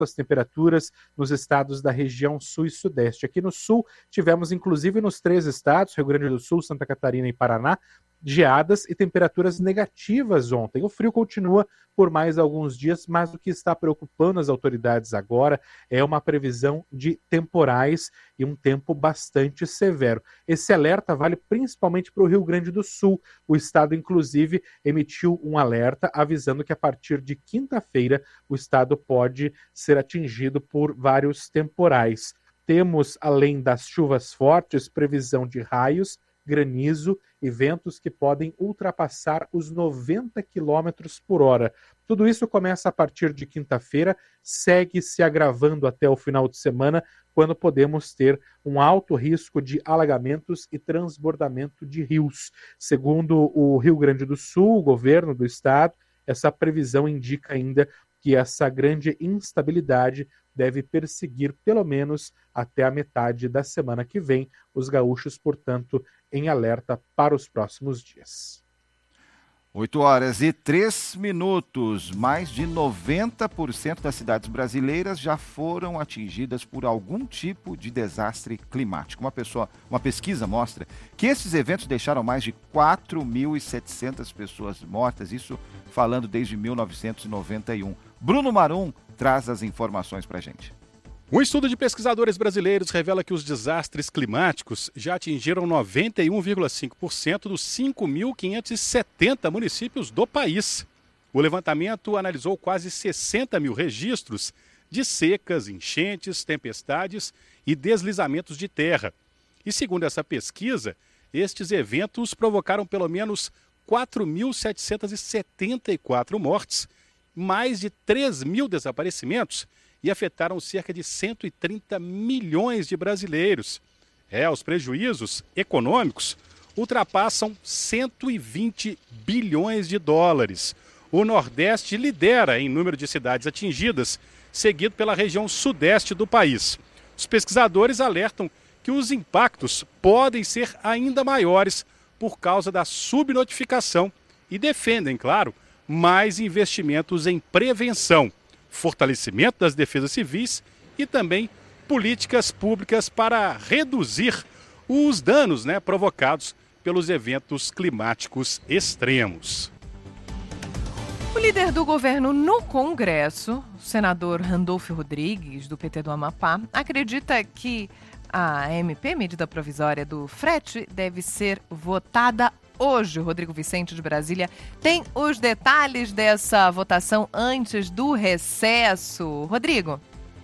altas temperaturas nos estados da região sul e sudeste. Aqui no sul, tivemos inclusive nos 3 estados, Rio Grande do Sul, Santa Catarina e Paraná, geadas e temperaturas negativas ontem. O frio continua por mais alguns dias, mas o que está preocupando as autoridades agora é uma previsão de temporais e um tempo bastante severo. Esse alerta vale principalmente para o Rio Grande do Sul. O estado, inclusive, emitiu um alerta avisando que a partir de quinta-feira o estado pode ser atingido por vários temporais. Temos, além das chuvas fortes, previsão de raios, granizo e ventos que podem ultrapassar os 90 km por hora. Tudo isso começa a partir de quinta-feira, segue se agravando até o final de semana, quando podemos ter um alto risco de alagamentos e transbordamento de rios. Segundo o Rio Grande do Sul, o governo do estado, essa previsão indica ainda que essa grande instabilidade deve perseguir pelo menos até a metade da semana que vem. Os gaúchos, portanto, em alerta para os próximos dias. 8h03. Mais de 90% das cidades brasileiras já foram atingidas por algum tipo de desastre climático. Uma pesquisa mostra que esses eventos deixaram mais de 4.700 pessoas mortas, isso falando desde 1991. Bruno Marum traz as informações para a gente. Um estudo de pesquisadores brasileiros revela que os desastres climáticos já atingiram 91,5% dos 5.570 municípios do país. O levantamento analisou quase 60 mil registros de secas, enchentes, tempestades e deslizamentos de terra. E segundo essa pesquisa, estes eventos provocaram pelo menos 4.774 mortes, mais de 3 mil desaparecimentos e afetaram cerca de 130 milhões de brasileiros. Os prejuízos econômicos ultrapassam 120 bilhões de dólares. O Nordeste lidera em número de cidades atingidas, seguido pela região sudeste do país. Os pesquisadores alertam que os impactos podem ser ainda maiores por causa da subnotificação e defendem, claro, mais investimentos em prevenção, fortalecimento das defesas civis e também políticas públicas para reduzir os danos provocados pelos eventos climáticos extremos. O líder do governo no Congresso, o senador Randolfo Rodrigues, do PT do Amapá, acredita que a MP, medida provisória do frete, deve ser votada hoje. O Rodrigo Vicente, de Brasília, tem os detalhes dessa votação antes do recesso. Rodrigo.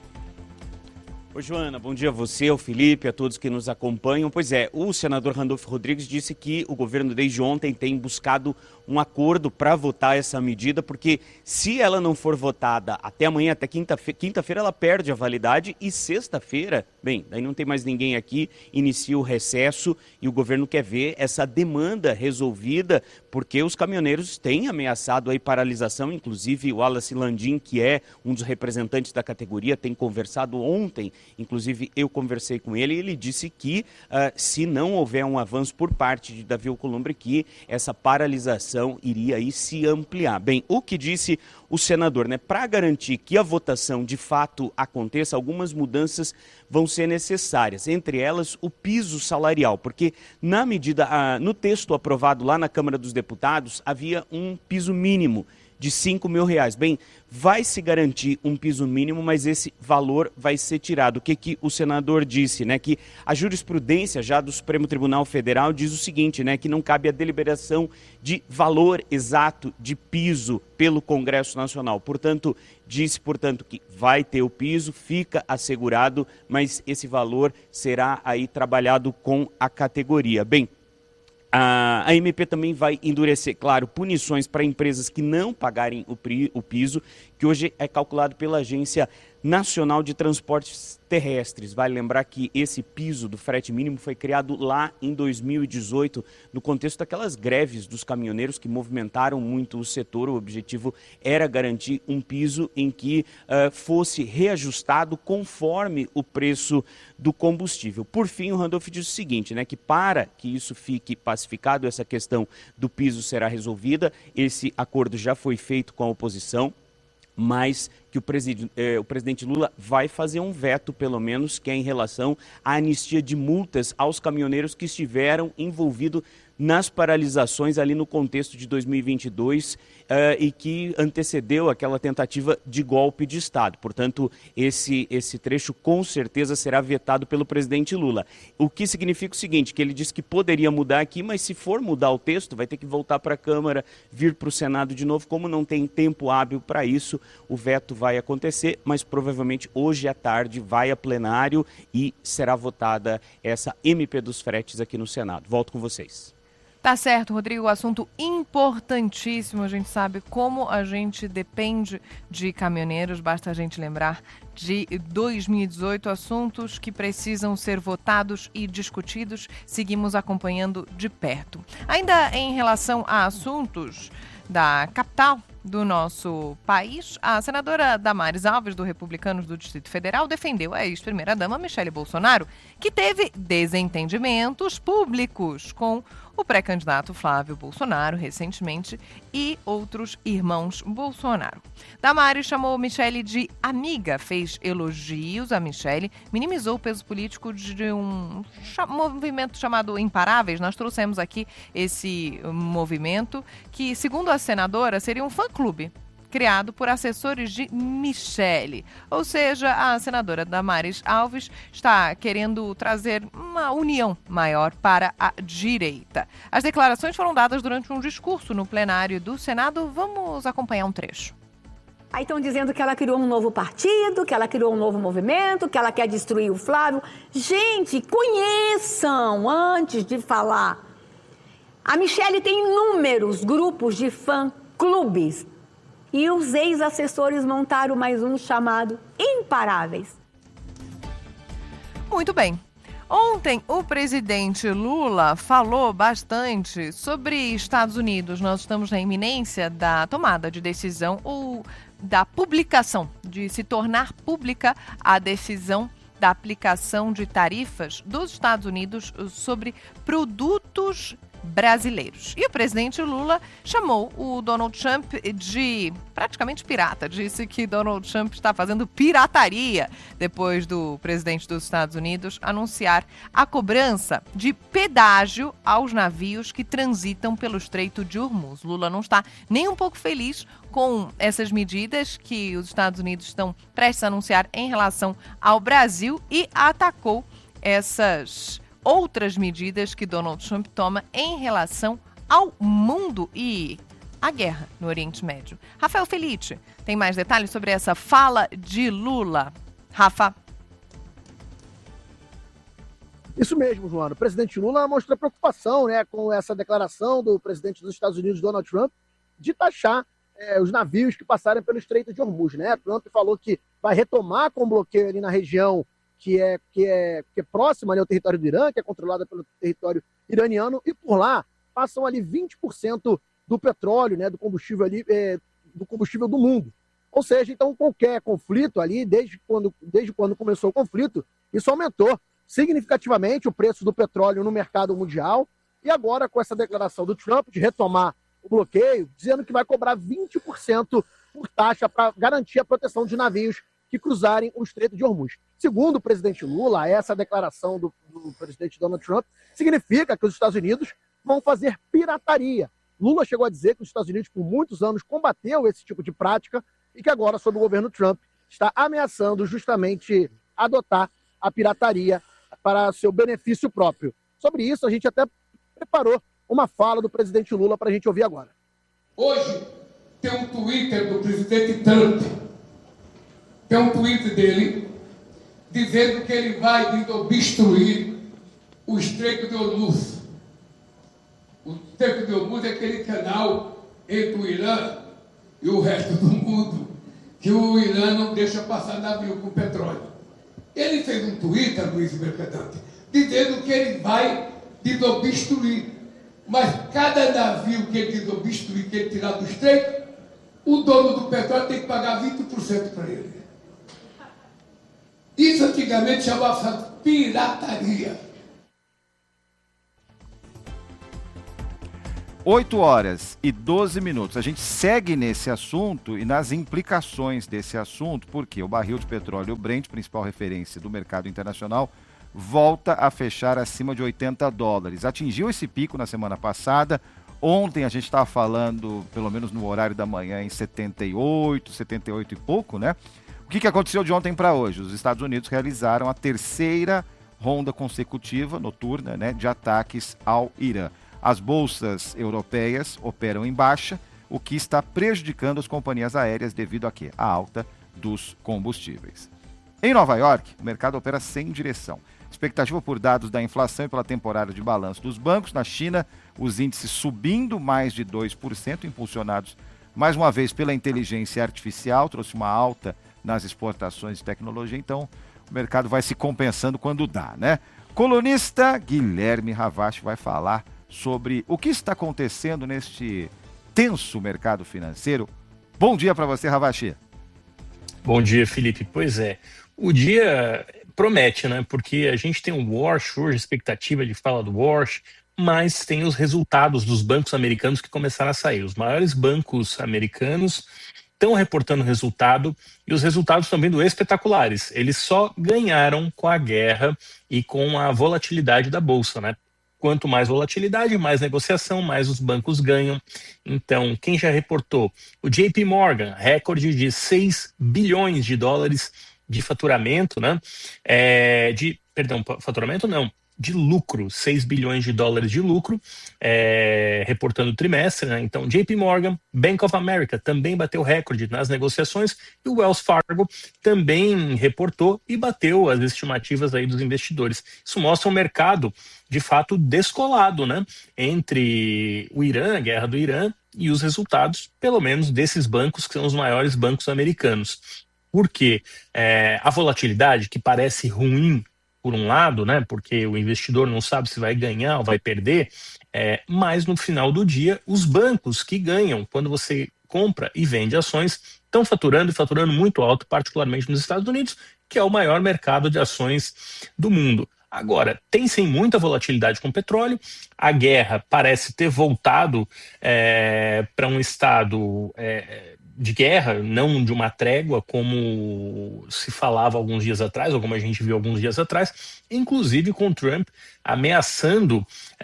Oi, Joana, bom dia a você, ao Felipe, a todos que nos acompanham. Pois é, o senador Randolfo Rodrigues disse que o governo desde ontem tem buscado um acordo para votar essa medida, porque se ela não for votada até amanhã, até quinta-feira, ela perde a validade e sexta-feira, bem, daí não tem mais ninguém aqui, inicia o recesso e o governo quer ver essa demanda resolvida, porque os caminhoneiros têm ameaçado aí paralisação, inclusive o Wallace Landim, que é um dos representantes da categoria, tem conversado ontem, inclusive eu conversei com ele e ele disse que se não houver um avanço por parte de Davi Alcolumbre, que essa paralisação iria aí se ampliar. Bem, o que disse o senador, para garantir que a votação de fato aconteça, algumas mudanças vão ser necessárias, entre elas o piso salarial, porque na medida, no texto aprovado lá na Câmara dos Deputados, havia um piso mínimo de R$5.000. Bem, vai se garantir um piso mínimo, mas esse valor vai ser tirado. O que o senador disse, que a jurisprudência já do Supremo Tribunal Federal diz o seguinte, que não cabe a deliberação de valor exato de piso pelo Congresso Nacional. Portanto, disse, que vai ter o piso, fica assegurado, mas esse valor será aí trabalhado com a categoria. Bem, a MP também vai endurecer, claro, punições para empresas que não pagarem o piso, que hoje é calculado pela Agência Nacional de Transportes Terrestres. Vale lembrar que esse piso do frete mínimo foi criado lá em 2018, no contexto daquelas greves dos caminhoneiros que movimentaram muito o setor. O objetivo era garantir um piso em que fosse reajustado conforme o preço do combustível. Por fim, o Randolph diz o seguinte, que para que isso fique pacificado, essa questão do piso será resolvida. Esse acordo já foi feito com a oposição. mas que o presidente Lula vai fazer um veto, pelo menos, que é em relação à anistia de multas aos caminhoneiros que estiveram envolvidos nas paralisações ali no contexto de 2022 e que antecedeu aquela tentativa de golpe de Estado. Portanto, esse trecho com certeza será vetado pelo presidente Lula. O que significa o seguinte, que ele disse que poderia mudar aqui, mas se for mudar o texto, vai ter que voltar para a Câmara, vir para o Senado de novo. Como não tem tempo hábil para isso, o veto vai acontecer, mas provavelmente hoje à tarde vai a plenário e será votada essa MP dos fretes aqui no Senado. Volto com vocês. Tá certo, Rodrigo, assunto importantíssimo. A gente sabe como a gente depende de caminhoneiros, basta a gente lembrar de 2018, assuntos que precisam ser votados e discutidos. Seguimos acompanhando de perto. Ainda em relação a assuntos da capital do nosso país, a senadora Damares Alves, do Republicanos do Distrito Federal, defendeu a ex-primeira-dama Michele Bolsonaro, que teve desentendimentos públicos com o pré-candidato Flávio Bolsonaro recentemente e outros irmãos Bolsonaro. Damares chamou Michele de amiga, fez elogios a Michele, minimizou o peso político de um movimento chamado Imparáveis. Nós trouxemos aqui esse movimento que, segundo a senadora, seria um fã-clube criado por assessores de Michele. Ou seja, a senadora Damares Alves está querendo trazer uma união maior para a direita. As declarações foram dadas durante um discurso no plenário do Senado. Vamos acompanhar um trecho. Aí estão dizendo que ela criou um novo partido, que ela criou um novo movimento, que ela quer destruir o Flávio. Gente, conheçam antes de falar. A Michele tem inúmeros grupos de fã-clubes. E os ex-assessores montaram mais um chamado Imparáveis. Muito bem. Ontem, o presidente Lula falou bastante sobre Estados Unidos. Nós estamos na iminência da tomada de decisão ou da publicação, de se tornar pública a decisão da aplicação de tarifas dos Estados Unidos sobre produtos brasileiros. E o presidente Lula chamou o Donald Trump de praticamente pirata. Disse que Donald Trump está fazendo pirataria depois do presidente dos Estados Unidos anunciar a cobrança de pedágio aos navios que transitam pelo Estreito de Hormuz. Lula não está nem um pouco feliz com essas medidas que os Estados Unidos estão prestes a anunciar em relação ao Brasil e atacou essas outras medidas que Donald Trump toma em relação ao mundo e à guerra no Oriente Médio. Rafael Felice tem mais detalhes sobre essa fala de Lula. Rafa. Isso mesmo, Joana. O presidente Lula mostrou preocupação, com essa declaração do presidente dos Estados Unidos, Donald Trump, de taxar os navios que passarem pelo Estreito de Hormuz. Trump falou que vai retomar com o bloqueio ali na região que é próxima ali ao território do Irã, que é controlada pelo território iraniano, e por lá passam ali 20% do petróleo, do combustível ali, do combustível do mundo. Ou seja, então qualquer conflito ali, desde quando começou o conflito, isso aumentou significativamente o preço do petróleo no mercado mundial, e agora com essa declaração do Trump de retomar o bloqueio, dizendo que vai cobrar 20% por taxa para garantir a proteção de navios que cruzarem o Estreito de Hormuz. Segundo o presidente Lula, essa declaração do presidente Donald Trump significa que os Estados Unidos vão fazer pirataria. Lula chegou a dizer que os Estados Unidos, por muitos anos, combateu esse tipo de prática e que agora, sob o governo Trump, está ameaçando justamente adotar a pirataria para seu benefício próprio. Sobre isso, a gente até preparou uma fala do presidente Lula para a gente ouvir agora. Hoje, tem um Twitter do presidente Trump. Tem um tweet dele dizendo que ele vai obstruir o Estreito de Hormuz. O Estreito de Hormuz é aquele canal entre o Irã e o resto do mundo que o Irã não deixa passar navio com petróleo. Ele fez um Twitter, Luiz Mercadante, dizendo que ele vai desobstruir. Mas cada navio que ele desobstruir, que ele tirar do Estreito, o dono do petróleo tem que pagar 20% para ele. Isso antigamente chamava pirataria. 8h12. A gente segue nesse assunto e nas implicações desse assunto, porque o barril de petróleo Brent, principal referência do mercado internacional, volta a fechar acima de $80. Atingiu esse pico na semana passada. Ontem a gente estava falando, pelo menos no horário da manhã, em 78 e pouco, né? O que aconteceu de ontem para hoje? Os Estados Unidos realizaram a terceira ronda consecutiva, noturna, né, de ataques ao Irã. As bolsas europeias operam em baixa, o que está prejudicando as companhias aéreas devido a quê? A alta dos combustíveis. Em Nova York, o mercado opera sem direção. Expectativa por dados da inflação e pela temporada de balanço dos bancos. Na China, os índices subindo mais de 2%, impulsionados mais uma vez pela inteligência artificial, trouxe uma alta nas exportações de tecnologia, então o mercado vai se compensando quando dá, né? Colunista Guilherme Ravache vai falar sobre o que está acontecendo neste tenso mercado financeiro. Bom dia para você, Ravache. Bom dia, Felipe. Pois é, o dia promete, né? Porque a gente tem um Warsh hoje, expectativa de fala do Warsh, mas tem os resultados dos bancos americanos que começaram a sair. Os maiores bancos americanos estão reportando resultado e os resultados estão vindo espetaculares. Eles só ganharam com a guerra e com a volatilidade da bolsa, né? Quanto mais volatilidade, mais negociação, mais os bancos ganham. Então, quem já reportou? O JP Morgan, recorde de $6 bilhões de faturamento, né? Faturamento não, de lucro, $6 bilhões de lucro, reportando o trimestre, né? Então, JP Morgan, Bank of America também bateu recorde nas negociações e o Wells Fargo também reportou e bateu as estimativas aí dos investidores. Isso mostra um mercado, de fato, descolado, né? Entre o Irã, a guerra do Irã, e os resultados, pelo menos, desses bancos que são os maiores bancos americanos. Porque a volatilidade, que parece ruim, por um lado, né, porque o investidor não sabe se vai ganhar ou vai perder, mas no final do dia, os bancos que ganham, quando você compra e vende ações, estão faturando e faturando muito alto, particularmente nos Estados Unidos, que é o maior mercado de ações do mundo. Agora, tem sim muita volatilidade com o petróleo, a guerra parece ter voltado para um estado de guerra, não de uma trégua, como se falava alguns dias atrás, ou como a gente viu alguns dias atrás, inclusive com Trump ameaçando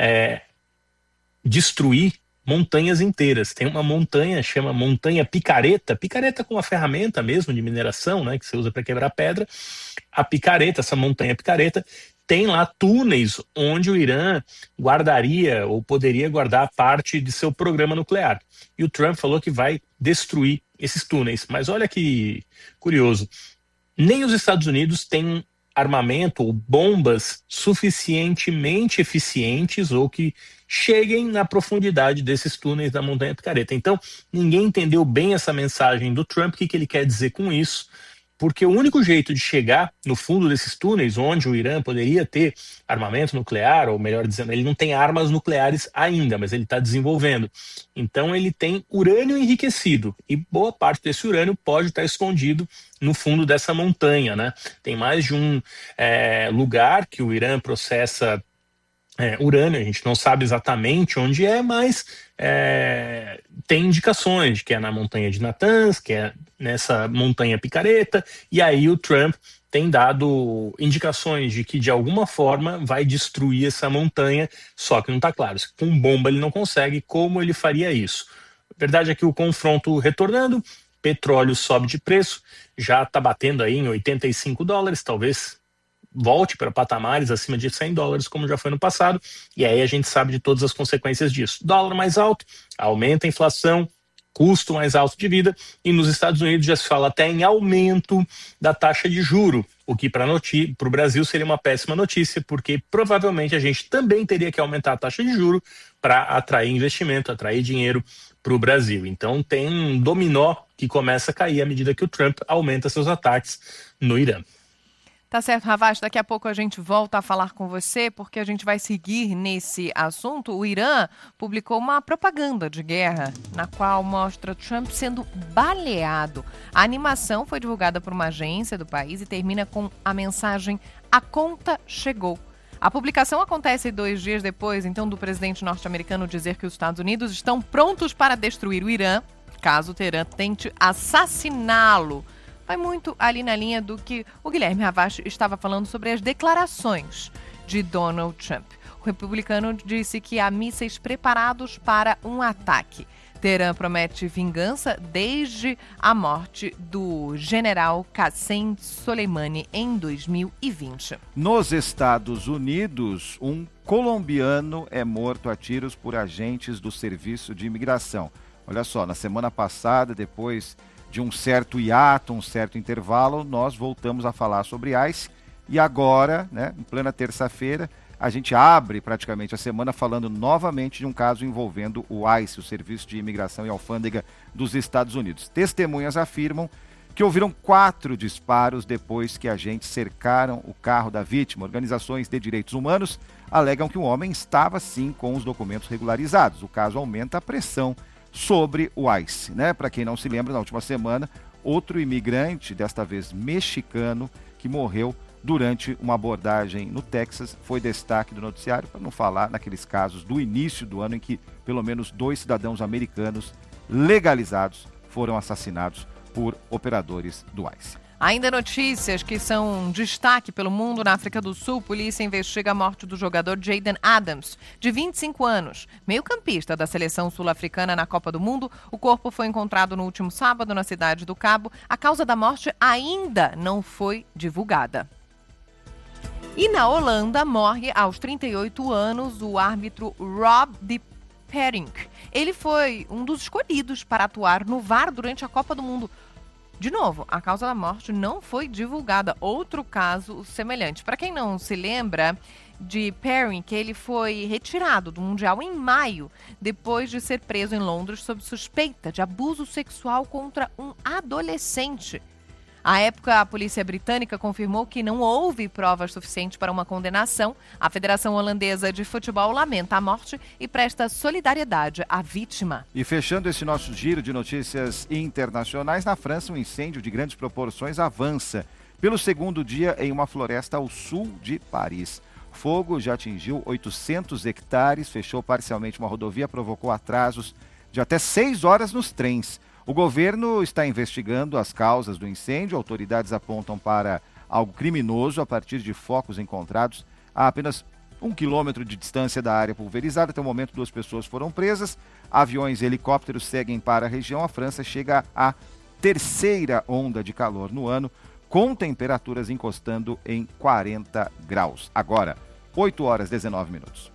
destruir montanhas inteiras. Tem uma montanha, chama Montanha Picareta com uma ferramenta mesmo de mineração, né, que você usa para quebrar pedra. A picareta, essa montanha picareta, tem lá túneis onde o Irã guardaria ou poderia guardar parte de seu programa nuclear. E o Trump falou que vai destruir esses túneis. Mas olha que curioso, nem os Estados Unidos têm armamento ou bombas suficientemente eficientes ou que cheguem na profundidade desses túneis da Montanha Picareta. Então, ninguém entendeu bem essa mensagem do Trump, o que ele quer dizer com isso. Porque o único jeito de chegar no fundo desses túneis, onde o Irã poderia ter armamento nuclear, ou melhor dizendo, ele não tem armas nucleares ainda, mas ele está desenvolvendo. Então ele tem urânio enriquecido, e boa parte desse urânio pode estar escondido no fundo dessa montanha, né? Tem mais de um lugar que o Irã processa urânio, a gente não sabe exatamente onde mas tem indicações de que é na montanha de Natanz, que é nessa montanha Picareta, e aí o Trump tem dado indicações de que de alguma forma vai destruir essa montanha, só que não está claro, se com bomba ele não consegue, como ele faria isso. A verdade é que o confronto retornando, petróleo sobe de preço, já está batendo aí em $85, talvez volte para patamares acima de $100, como já foi no passado, e aí a gente sabe de todas as consequências disso. Dólar mais alto, aumenta a inflação, custo mais alto de vida, e nos Estados Unidos já se fala até em aumento da taxa de juro, o que para o Brasil seria uma péssima notícia, porque provavelmente a gente também teria que aumentar a taxa de juro para atrair investimento, atrair dinheiro para o Brasil. Então tem um dominó que começa a cair à medida que o Trump aumenta seus ataques no Irã. Tá certo, Ravache, daqui a pouco a gente volta a falar com você, porque a gente vai seguir nesse assunto. O Irã publicou uma propaganda de guerra, na qual mostra Trump sendo baleado. A animação foi divulgada por uma agência do país e termina com a mensagem: "A conta chegou". A publicação acontece 2 dias depois, então, do presidente norte-americano dizer que os Estados Unidos estão prontos para destruir o Irã, caso Teherã tente assassiná-lo. Vai muito ali na linha do que o Guilherme Ravache estava falando sobre as declarações de Donald Trump. O republicano disse que há mísseis preparados para um ataque. Teherã promete vingança desde a morte do general Qassem Soleimani em 2020. Nos Estados Unidos, um colombiano é morto a tiros por agentes do Serviço de Imigração. Olha só, na semana passada, depois de um certo hiato, um certo intervalo, nós voltamos a falar sobre ICE e agora, né, em plena terça-feira, a gente abre praticamente a semana falando novamente de um caso envolvendo o ICE, o Serviço de Imigração e Alfândega dos Estados Unidos. Testemunhas afirmam que ouviram 4 disparos depois que agentes cercaram o carro da vítima. Organizações de direitos humanos alegam que o homem estava sim com os documentos regularizados. O caso aumenta a pressão sobre o ICE, né? Para quem não se lembra, na última semana, outro imigrante, desta vez mexicano, que morreu durante uma abordagem no Texas, foi destaque do noticiário, para não falar naqueles casos do início do ano em que pelo menos 2 cidadãos americanos legalizados foram assassinados por operadores do ICE. Ainda notícias que são destaque pelo mundo. Na África do Sul, polícia investiga a morte do jogador Jaden Adams, de 25 anos, meio-campista da seleção sul-africana na Copa do Mundo. O corpo foi encontrado no último sábado na cidade do Cabo. A causa da morte ainda não foi divulgada. E na Holanda, morre aos 38 anos o árbitro Rob de Perink. Ele foi um dos escolhidos para atuar no VAR durante a Copa do Mundo. De novo, a causa da morte não foi divulgada. Outro caso semelhante. Para quem não se lembra de Perink, ele foi retirado do Mundial em maio, depois de ser preso em Londres sob suspeita de abuso sexual contra um adolescente. À época, a polícia britânica confirmou que não houve provas suficientes para uma condenação. A Federação Holandesa de Futebol lamenta a morte e presta solidariedade à vítima. E fechando esse nosso giro de notícias internacionais, na França, um incêndio de grandes proporções avança pelo segundo dia em uma floresta ao sul de Paris. Fogo já atingiu 800 hectares, fechou parcialmente uma rodovia, provocou atrasos de até 6 horas nos trens. O governo está investigando as causas do incêndio. Autoridades apontam para algo criminoso a partir de focos encontrados a apenas 1 quilômetro de distância da área pulverizada. Até o momento, 2 pessoas foram presas. Aviões e helicópteros seguem para a região. A França chega à 3ª onda de calor no ano, com temperaturas encostando em 40 graus. Agora, 8 horas e 19 minutos.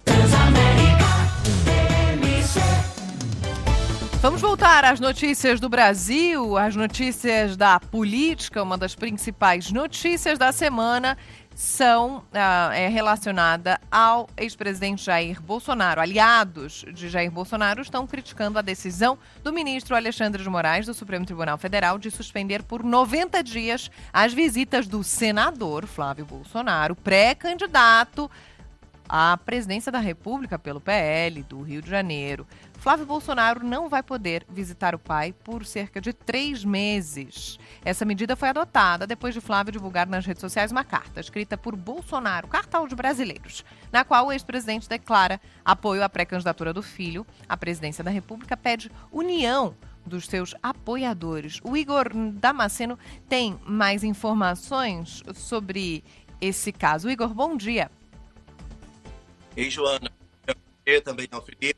Vamos voltar às notícias do Brasil, às notícias da política. Uma das principais notícias da semana é relacionada ao ex-presidente Jair Bolsonaro. Aliados de Jair Bolsonaro estão criticando a decisão do ministro Alexandre de Moraes, do Supremo Tribunal Federal, de suspender por 90 dias as visitas do senador Flávio Bolsonaro, pré-candidato à presidência da República pelo PL do Rio de Janeiro. Flávio Bolsonaro não vai poder visitar o pai por cerca de 3 meses. Essa medida foi adotada depois de Flávio divulgar nas redes sociais uma carta escrita por Bolsonaro, carta aos brasileiros, na qual o ex-presidente declara apoio à pré-candidatura do filho à presidência da República, pede união dos seus apoiadores. O Igor Damasceno tem mais informações sobre esse caso. Igor, bom dia. Ei, Joana. Eu também ao Felipe.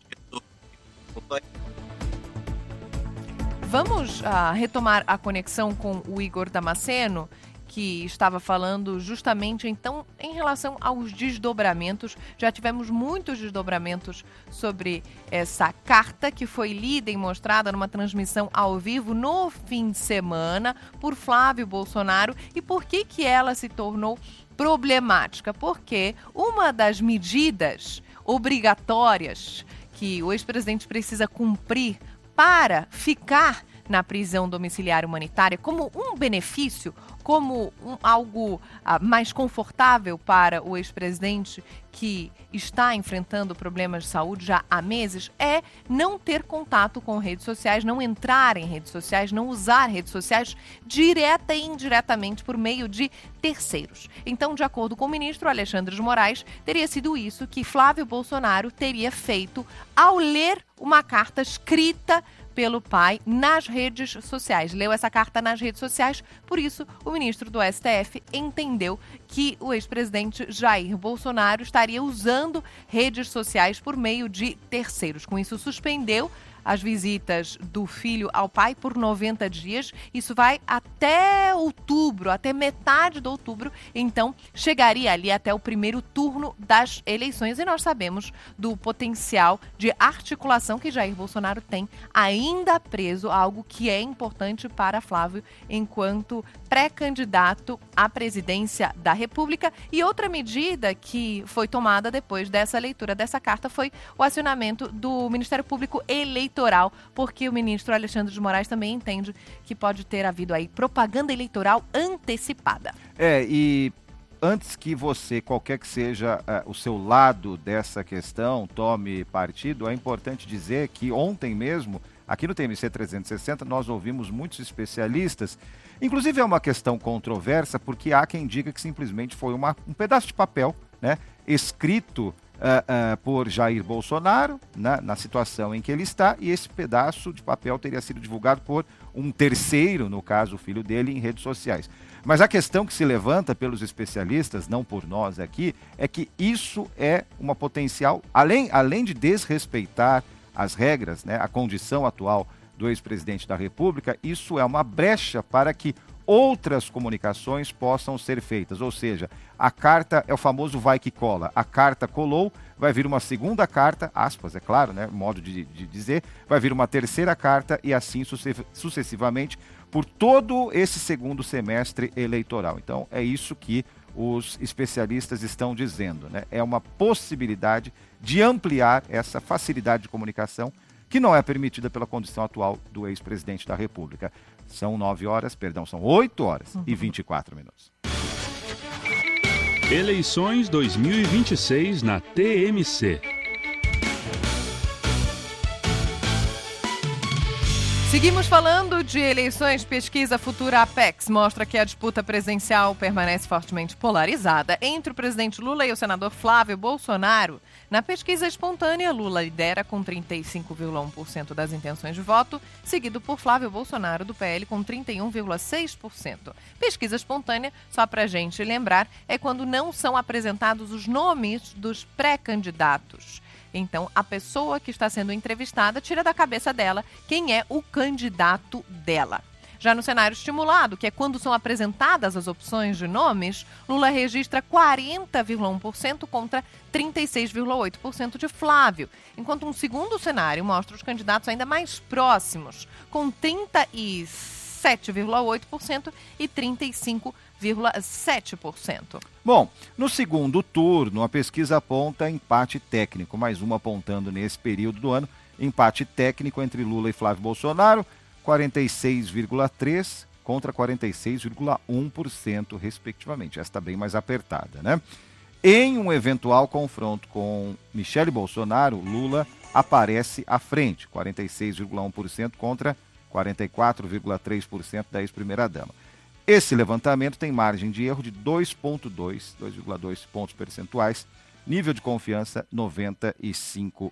Vamos retomar a conexão com o Igor Damasceno, que estava falando justamente então em relação aos desdobramentos. Já tivemos muitos desdobramentos sobre essa carta que foi lida e mostrada numa transmissão ao vivo no fim de semana por Flávio Bolsonaro. E por que ela se tornou problemática? Porque uma das medidas obrigatórias que o ex-presidente precisa cumprir para ficar na prisão domiciliar humanitária como um benefício como algo mais confortável para o ex-presidente que está enfrentando problemas de saúde já há meses é não ter contato com redes sociais, não entrar em redes sociais, não usar redes sociais direta e indiretamente por meio de terceiros. Então, de acordo com o ministro Alexandre de Moraes, teria sido isso que Flávio Bolsonaro teria feito ao ler uma carta escrita pelo pai nas redes sociais. Leu essa carta nas redes sociais, por isso o ministro do STF entendeu que o ex-presidente Jair Bolsonaro estaria usando redes sociais por meio de terceiros. Com isso, suspendeu as visitas do filho ao pai por 90 dias. Isso vai até outubro, até metade de outubro. Então, chegaria ali até o primeiro turno das eleições. E nós sabemos do potencial de articulação que Jair Bolsonaro tem ainda preso, algo que é importante para Flávio enquanto pré-candidato à presidência da República. E outra medida que foi tomada depois dessa leitura dessa carta foi o acionamento do Ministério Público Eleitoral, porque o ministro Alexandre de Moraes também entende que pode ter havido aí propaganda eleitoral antecipada. E antes que você, qualquer que seja o seu lado dessa questão, tome partido, é importante dizer que ontem mesmo, aqui no TMC 360, nós ouvimos muitos especialistas. Inclusive é uma questão controversa, porque há quem diga que simplesmente foi um pedaço de papel, né, escrito por Jair Bolsonaro, né, na situação em que ele está, e esse pedaço de papel teria sido divulgado por um terceiro, no caso o filho dele, em redes sociais. Mas a questão que se levanta pelos especialistas, não por nós aqui, é que isso é uma potencial, além de desrespeitar as regras, né, a condição atual do ex-presidente da República, isso é uma brecha para que outras comunicações possam ser feitas. Ou seja, a carta é o famoso vai que cola. A carta colou, vai vir uma segunda carta, aspas, é claro, né, modo de dizer, vai vir uma terceira carta e assim sucessivamente por todo esse segundo semestre eleitoral. Então, é isso que os especialistas estão dizendo, né? É uma possibilidade de ampliar essa facilidade de comunicação que não é permitida pela condição atual do ex-presidente da República. São 8 horas e 24 minutos. Eleições 2026 na TMC. Seguimos falando de eleições. Pesquisa Futura Apex mostra que a disputa presidencial permanece fortemente polarizada entre o presidente Lula e o senador Flávio Bolsonaro. Na pesquisa espontânea, Lula lidera com 35,1% das intenções de voto, seguido por Flávio Bolsonaro, do PL, com 31,6%. Pesquisa espontânea, só para a gente lembrar, é quando não são apresentados os nomes dos pré-candidatos. Então, a pessoa que está sendo entrevistada tira da cabeça dela quem é o candidato dela. Já no cenário estimulado, que é quando são apresentadas as opções de nomes, Lula registra 40,1% contra 36,8% de Flávio, enquanto um segundo cenário mostra os candidatos ainda mais próximos, com 37,8% e 35,7%. Bom, no segundo turno, a pesquisa aponta empate técnico, mais uma apontando nesse período do ano, empate técnico entre Lula e Flávio Bolsonaro, 46,3% contra 46,1%, respectivamente. Esta bem mais apertada, né? Em um eventual confronto com Michele Bolsonaro, Lula aparece à frente, 46,1% contra 44,3% da ex-primeira-dama. Esse levantamento tem margem de erro de 2,2 pontos percentuais, nível de confiança 95%.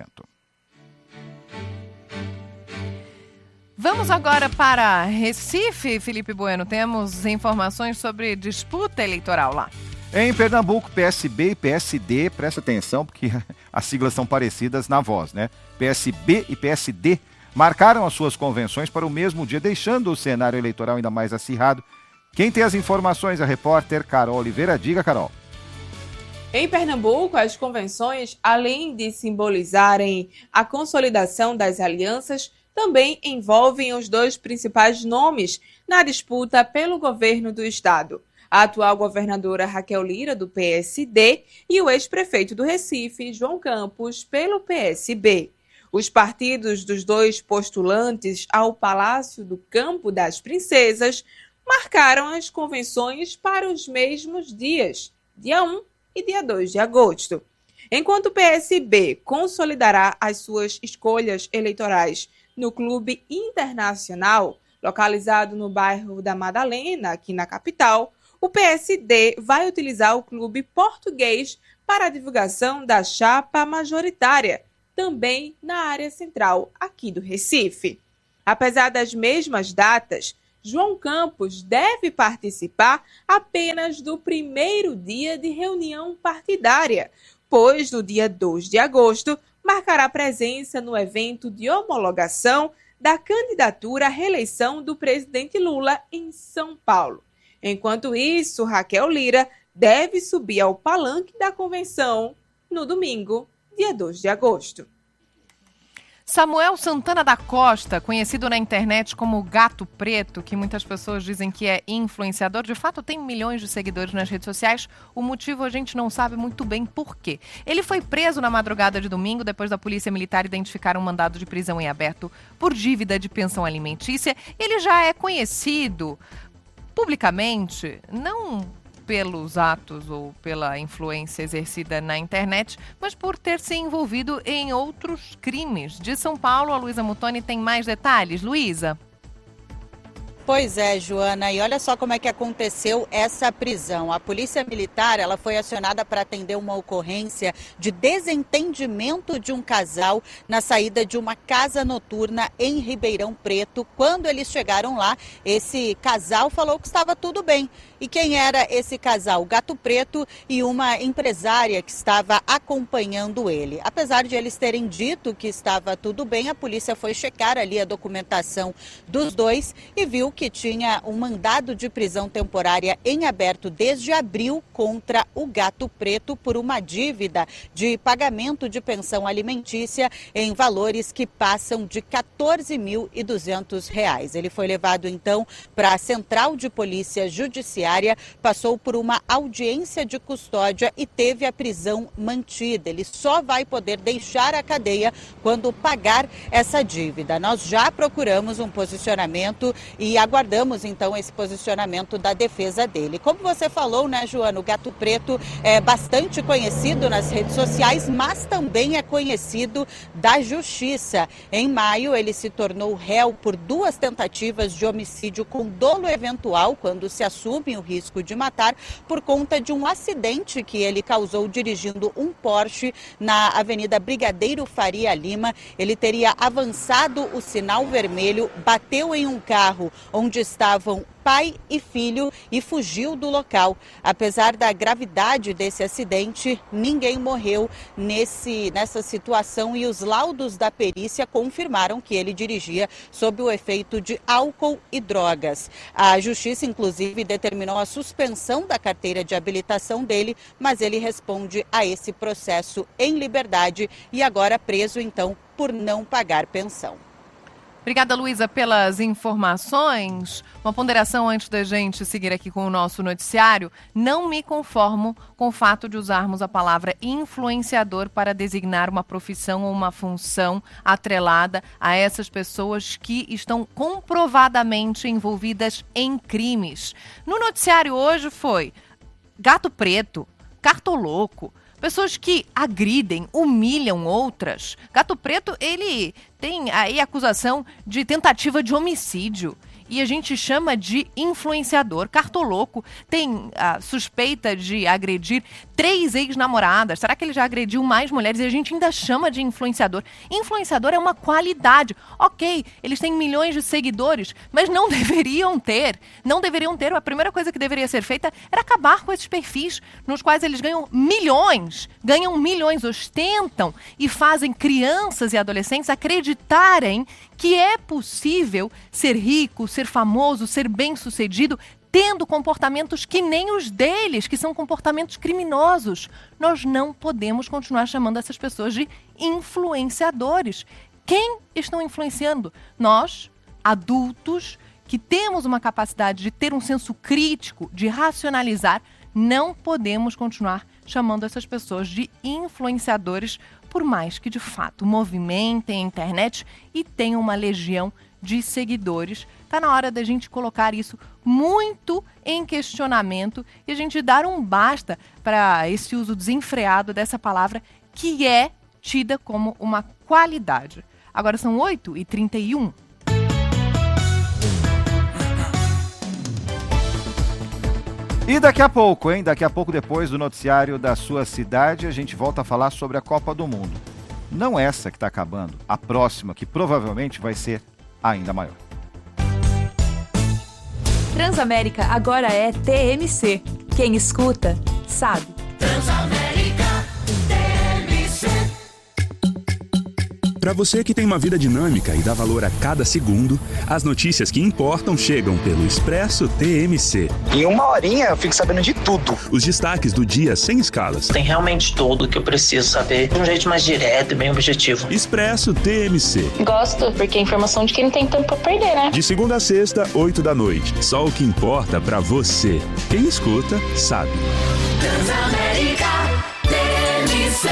Vamos agora para Recife, Felipe Bueno. Temos informações sobre disputa eleitoral lá. Em Pernambuco, PSB e PSD, presta atenção porque as siglas são parecidas na voz, né? PSB e PSD marcaram as suas convenções para o mesmo dia, deixando o cenário eleitoral ainda mais acirrado. Quem tem as informações é a repórter Carol Oliveira. Diga, Carol. Em Pernambuco, as convenções, além de simbolizarem a consolidação das alianças, também envolvem os dois principais nomes na disputa pelo governo do estado. A atual governadora Raquel Lira, do PSD, e o ex-prefeito do Recife, João Campos, pelo PSB. Os partidos dos dois postulantes ao Palácio do Campo das Princesas marcaram as convenções para os mesmos dias, dia 1 e dia 2 de agosto. Enquanto o PSB consolidará as suas escolhas eleitorais no Clube Internacional, localizado no bairro da Madalena, aqui na capital, o PSD vai utilizar o Clube Português para a divulgação da chapa majoritária, também na área central aqui do Recife. Apesar das mesmas datas, João Campos deve participar apenas do primeiro dia de reunião partidária, pois no dia 2 de agosto marcará presença no evento de homologação da candidatura à reeleição do presidente Lula em São Paulo. Enquanto isso, Raquel Lira deve subir ao palanque da convenção no domingo, dia 2 de agosto. Samuel Santana da Costa, conhecido na internet como Gato Preto, que muitas pessoas dizem que é influenciador, de fato tem milhões de seguidores nas redes sociais. O motivo a gente não sabe muito bem por quê. Ele foi preso na madrugada de domingo depois da polícia militar identificar um mandado de prisão em aberto por dívida de pensão alimentícia. Ele já é conhecido publicamente, não pelos atos ou pela influência exercida na internet, mas por ter se envolvido em outros crimes. De São Paulo, a Luísa Mutoni tem mais detalhes. Luísa. Pois é, Joana, e olha só como é que aconteceu essa prisão. A polícia militar, ela foi acionada para atender uma ocorrência de desentendimento de um casal na saída de uma casa noturna em Ribeirão Preto. Quando eles chegaram lá, esse casal falou que estava tudo bem. E quem era esse casal? Gato Preto e uma empresária que estava acompanhando ele. Apesar de eles terem dito que estava tudo bem, a polícia foi checar ali a documentação dos dois e viu que tinha um mandado de prisão temporária em aberto desde abril contra o Gato Preto por uma dívida de pagamento de pensão alimentícia em valores que passam de R$ 14.200. Ele foi levado então para a Central de Polícia Judiciária, passou por uma audiência de custódia e teve a prisão mantida. Ele só vai poder deixar a cadeia quando pagar essa dívida. Nós já procuramos um posicionamento e aguardamos então esse posicionamento da defesa dele. Como você falou, né, Joana, o Gato Preto é bastante conhecido nas redes sociais, mas também é conhecido da justiça. Em maio, ele se tornou réu por 2 tentativas de homicídio com dolo eventual, quando se assume o risco de matar, por conta de um acidente que ele causou dirigindo um Porsche na Avenida Brigadeiro Faria Lima. Ele teria avançado o sinal vermelho, bateu em um carro onde estavam pai e filho e fugiu do local. Apesar da gravidade desse acidente, ninguém morreu nessa situação e os laudos da perícia confirmaram que ele dirigia sob o efeito de álcool e drogas. A justiça, inclusive, determinou a suspensão da carteira de habilitação dele, mas ele responde a esse processo em liberdade e agora preso, então, por não pagar pensão. Obrigada, Luísa, pelas informações. Uma ponderação antes da gente seguir aqui com o nosso noticiário. Não me conformo com o fato de usarmos a palavra influenciador para designar uma profissão ou uma função atrelada a essas pessoas que estão comprovadamente envolvidas em crimes. No noticiário hoje foi Gato Preto, Cartoloco, pessoas que agridem, humilham outras. Gato Preto, ele tem aí acusação de tentativa de homicídio. E a gente chama de influenciador. Cartoloco tem a suspeita de agredir 3 ex-namoradas. Será que ele já agrediu mais mulheres? E a gente ainda chama de influenciador. Influenciador é uma qualidade. Ok, eles têm milhões de seguidores, mas não deveriam ter. Não deveriam ter. A primeira coisa que deveria ser feita era acabar com esses perfis nos quais eles ganham milhões, ostentam e fazem crianças e adolescentes acreditarem que é possível ser rico, ser famoso, ser bem-sucedido, tendo comportamentos que nem os deles, que são comportamentos criminosos. Nós não podemos continuar chamando essas pessoas de influenciadores. Quem estão influenciando? Nós, adultos, que temos uma capacidade de ter um senso crítico, de racionalizar, não podemos continuar chamando essas pessoas de influenciadores, por mais que de fato movimentem a internet e tenham uma legião de seguidores, está na hora da gente colocar isso muito em questionamento e a gente dar um basta para esse uso desenfreado dessa palavra que é tida como uma qualidade. Agora são 8h31. E daqui a pouco, hein? Daqui a pouco, depois do noticiário da sua cidade, a gente volta a falar sobre a Copa do Mundo. Não essa que está acabando, a próxima, que provavelmente vai ser ainda maior. Transamérica agora é TMC. Quem escuta, sabe. Transamérica TMC. Para você que tem uma vida dinâmica e dá valor a cada segundo, as notícias que importam chegam pelo Expresso TMC. Em uma horinha eu fico sabendo de tudo. Os destaques do dia sem escalas. Tem realmente tudo que eu preciso saber de um jeito mais direto e bem objetivo. Expresso TMC. Gosto, porque é informação de quem não tem tempo pra perder, né? De segunda a sexta, 20h. Só o que importa pra você. Quem escuta, sabe. Transamérica TMC.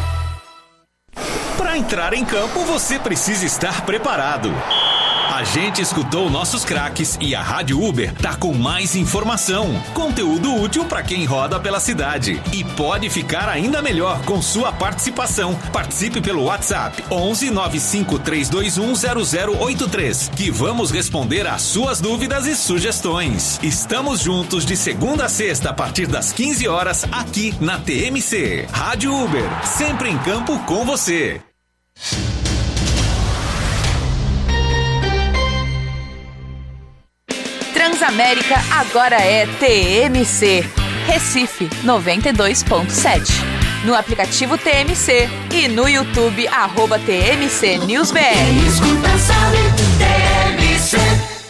Para entrar em campo, você precisa estar preparado. A gente escutou nossos craques e a Rádio Uber tá com mais informação, conteúdo útil para quem roda pela cidade. E pode ficar ainda melhor com sua participação. Participe pelo WhatsApp 11 95 321 0083, que vamos responder às suas dúvidas e sugestões. Estamos juntos de segunda a sexta a partir das 15 horas aqui na TMC. Rádio Uber, sempre em campo com você. Transamérica agora é TMC. Recife 92.7. No aplicativo TMC e no YouTube @TMC NewsBR. Escuta, sabe, TMC.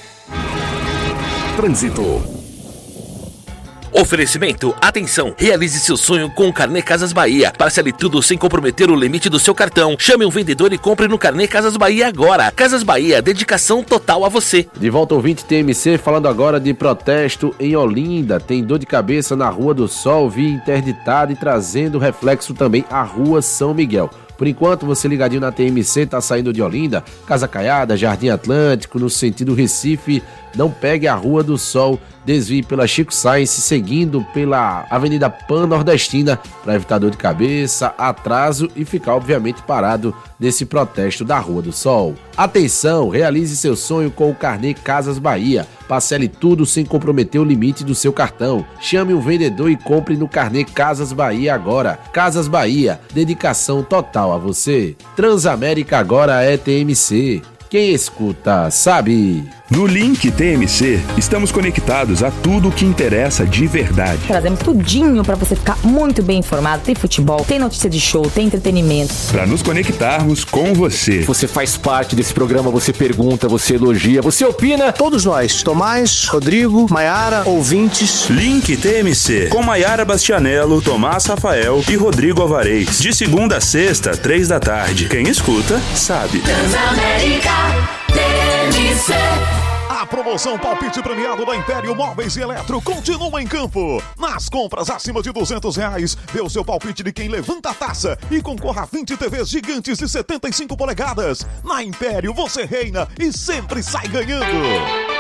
Trânsito. Oferecimento, atenção, realize seu sonho com o Carnê Casas Bahia. Parcele tudo sem comprometer o limite do seu cartão. Chame um vendedor e compre no Carnê Casas Bahia agora. Casas Bahia, dedicação total a você. De volta, ouvinte TMC, falando agora de protesto em Olinda. Tem dor de cabeça na Rua do Sol, via interditada e trazendo reflexo também à Rua São Miguel. Por enquanto, você ligadinho na TMC, tá saindo de Olinda, Casa Caiada, Jardim Atlântico, no sentido Recife, não pegue a Rua do Sol, desvie pela Chico Sainz, seguindo pela Avenida Pan-Nordestina, para evitar dor de cabeça, atraso e ficar, obviamente, parado nesse protesto da Rua do Sol. Atenção, realize seu sonho com o Carnê Casas Bahia. Parcele tudo sem comprometer o limite do seu cartão. Chame um vendedor e compre no Carnê Casas Bahia agora. Casas Bahia, dedicação total a você. Transamérica agora é TMC. Quem escuta, sabe. No Link TMC, estamos conectados a tudo o que interessa de verdade. Trazemos tudinho para você ficar muito bem informado. Tem futebol, tem notícia de show, tem entretenimento. Para nos conectarmos com você. Você faz parte desse programa, você pergunta, você elogia, você opina. Todos nós, Tomás, Rodrigo, Maiara, ouvintes. Link TMC, com Maiara Bastianello, Tomás Rafael e Rodrigo Alvarez. De segunda a sexta, 15h. Quem escuta, sabe. Transamérica TMC. A promoção Palpite Premiado da Império Móveis e Eletro continua em campo. Nas compras acima de R$200, dê o seu palpite de quem levanta a taça e concorra a 20 TVs gigantes de 75 polegadas. Na Império você reina e sempre sai ganhando.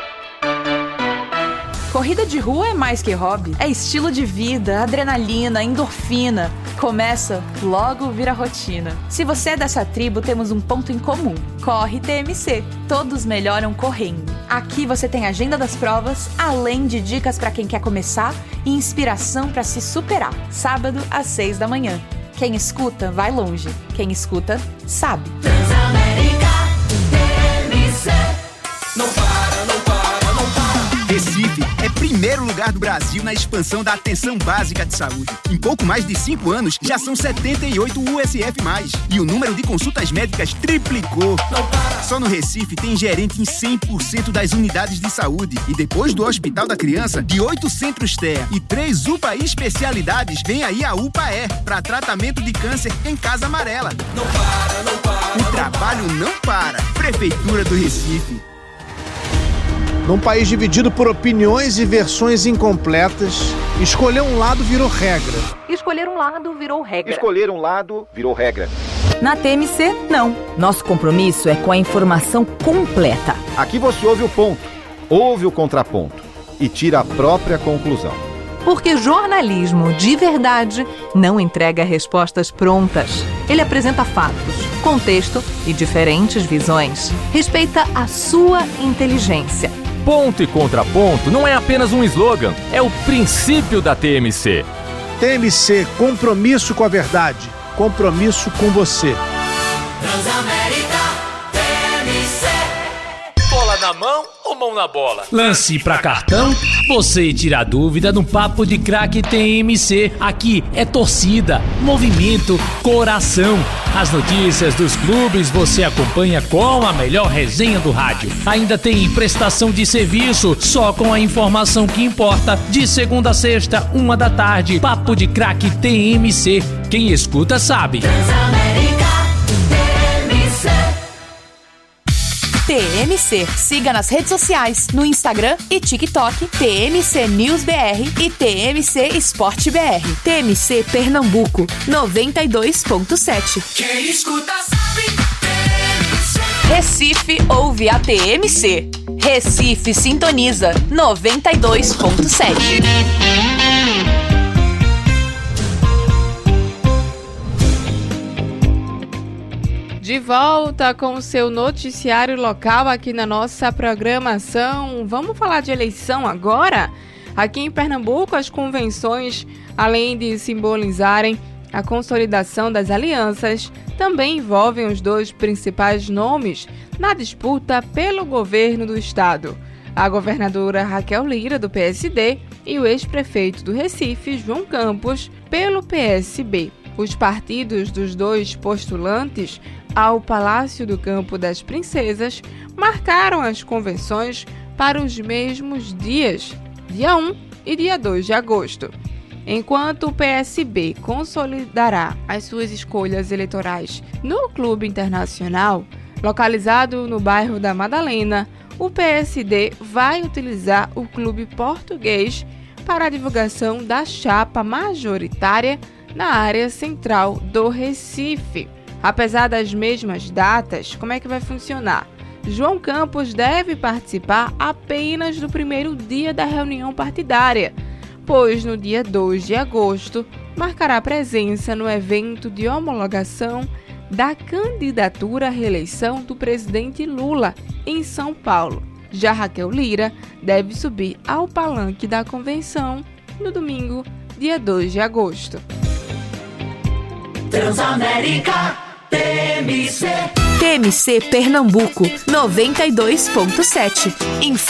Corrida de rua é mais que hobby. É estilo de vida, adrenalina, endorfina. Começa, logo vira rotina. Se você é dessa tribo, temos um ponto em comum. Corre TMC. Todos melhoram correndo. Aqui você tem agenda das provas, além de dicas para quem quer começar e inspiração para se superar. Sábado às 6 da manhã. Quem escuta, vai longe. Quem escuta, sabe. Transamérica TMC. Não para, não para, não para. Recife é primeiro lugar do Brasil na expansão da atenção básica de saúde. Em pouco mais de 5 anos, já são 78 USF+. E o número de consultas médicas triplicou. Só no Recife tem gerente em 100% das unidades de saúde. E depois do Hospital da Criança, de 8 centros TEA e 3 UPA especialidades, vem aí a UPA-E, para tratamento de câncer em Casa Amarela. Não para, não para. O trabalho não para. Prefeitura do Recife. Num país dividido por opiniões e versões incompletas, escolher um lado virou regra. Escolher um lado virou regra. Escolher um lado virou regra. Na TMC, não. Nosso compromisso é com a informação completa. Aqui você ouve o ponto, ouve o contraponto e tira a própria conclusão. Porque jornalismo de verdade não entrega respostas prontas. Ele apresenta fatos, contexto e diferentes visões. Respeita a sua inteligência. Ponto e contraponto não é apenas um slogan, é o princípio da TMC. TMC, compromisso com a verdade, compromisso com você. Transamérica TMC. Bola na mão ou mão na bola? Lance pra cartão, você tira a dúvida no Papo de Craque TMC. Aqui é torcida, movimento, coração. As notícias dos clubes você acompanha com a melhor resenha do rádio. Ainda tem prestação de serviço, só com a informação que importa. De segunda a sexta, 13h, Papo de Craque TMC. Quem escuta sabe. TMC. Siga nas redes sociais, no Instagram e TikTok, TMC News BR e TMC Esporte BR. TMC Pernambuco, 92.7. Quem escuta sabe. TMC. Recife ouve a TMC. Recife sintoniza, 92.7. De volta com o seu noticiário local aqui na nossa programação. Vamos falar de eleição agora? Aqui em Pernambuco, as convenções, além de simbolizarem a consolidação das alianças, também envolvem os dois principais nomes na disputa pelo governo do estado. A governadora Raquel Lira, do PSD, e o ex-prefeito do Recife, João Campos, pelo PSB. Os partidos dos dois postulantes ao Palácio do Campo das Princesas marcaram as convenções para os mesmos dias, dia 1 e dia 2 de agosto. Enquanto o PSB consolidará as suas escolhas eleitorais no Clube Internacional, localizado no bairro da Madalena, o PSD vai utilizar o Clube Português para a divulgação da chapa majoritária na área central do Recife. Apesar das mesmas datas, como é que vai funcionar? João Campos deve participar apenas do primeiro dia da reunião partidária, pois no dia 2 de agosto marcará presença no evento de homologação da candidatura à reeleição do presidente Lula em São Paulo. Já Raquel Lira deve subir ao palanque da convenção no domingo, dia 2 de agosto. Transamérica TMC. TMC Pernambuco, 92.7.